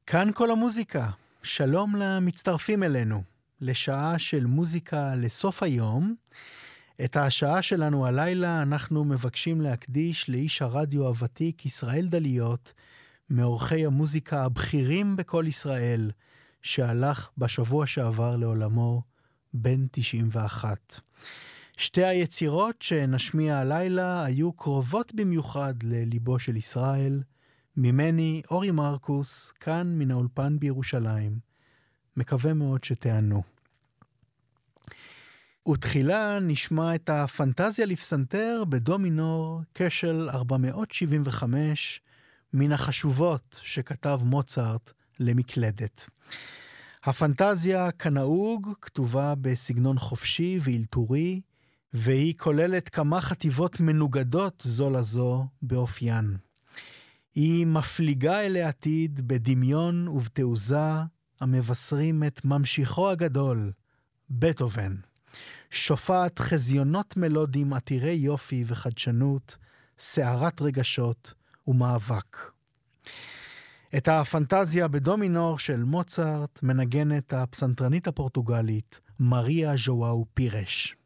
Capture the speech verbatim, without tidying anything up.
כאן כל המוזיקה. שלום למצטרפים אלינו, לשעה של מוזיקה לסוף היום. את השעה שלנו הלילה אנחנו מבקשים להקדיש לאיש הרדיו הוותיק ישראל דליות, מאורחי המוזיקה הבכירים בכל ישראל, שהלך בשבוע שעבר לעולמו בן תשעים ואחת. שתי היצירות שנשמיע הלילה היו קרובות במיוחד לליבו של ישראל, ממני אורי מרקוס, כאן מן האולפן בירושלים. מקווה מאוד שתענו. ותחילה נשמע את הפנטזיה לפסנתר בדו מינור כשל ארבע מאות שבעים וחמש, מן החשובות שכתב מוצרט למקלדת. הפנטזיה כנהוג כתובה בסגנון חופשי ואילתורי, והיא כוללת כמה חטיבות מנוגדות זו לזו באופיין. היא מפליגה אל העתיד בדמיון ובתעוזה המבשרים את ממשיכו הגדול, בטהובן. שופעת חזיונות מלודיים עתירי יופי וחדשנות, סערת רגשות ומאבק. את הפנטזיה בדו מינור של מוצרט מנגנת הפסנתרנית הפורטוגלית מריה ז'ואאו פירש.